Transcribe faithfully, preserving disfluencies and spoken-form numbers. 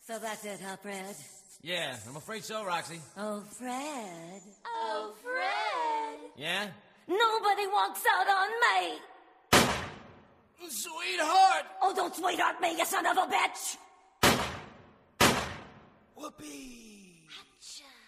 So that's it, huh, Fred? Yeah, I'm afraid so, Roxy. Oh, Fred. Oh, Fred. Yeah? Nobody walks out on me! Sweetheart! Oh, don't sweetheart me, you son of a bitch! Whoopee! Hatcha.